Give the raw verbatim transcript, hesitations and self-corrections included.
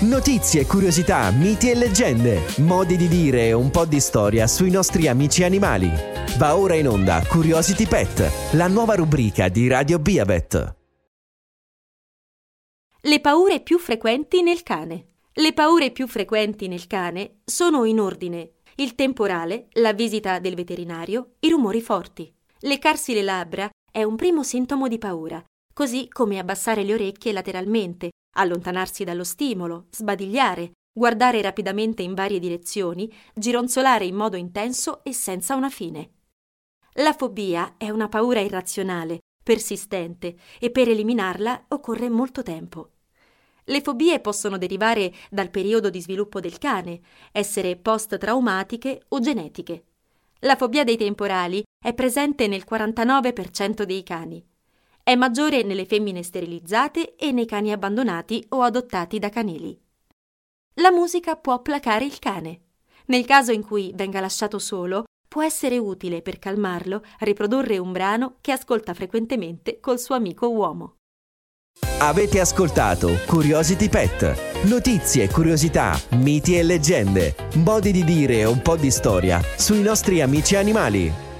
Notizie, curiosità, miti e leggende, modi di dire e un po' di storia sui nostri amici animali. Va ora in onda Curiosity Pet, la nuova rubrica di Radio Beavet. Le paure più frequenti nel cane. Le paure più frequenti nel cane sono in ordine: il temporale, la visita del veterinario, i rumori forti. Leccarsi le labbra è un primo sintomo di paura, così come abbassare le orecchie lateralmente, allontanarsi dallo stimolo, sbadigliare, guardare rapidamente in varie direzioni, gironzolare in modo intenso e senza una fine. La fobia è una paura irrazionale, persistente, e per eliminarla occorre molto tempo. Le fobie possono derivare dal periodo di sviluppo del cane, essere post-traumatiche o genetiche. La fobia dei temporali è presente nel quarantanove per cento dei cani. È maggiore nelle femmine sterilizzate e nei cani abbandonati o adottati da canili. La musica può placare il cane. Nel caso in cui venga lasciato solo, può essere utile per calmarlo riprodurre un brano che ascolta frequentemente col suo amico uomo. Avete ascoltato Curiosity Pet. Notizie, curiosità, miti e leggende, modi di dire e un po' di storia sui nostri amici animali.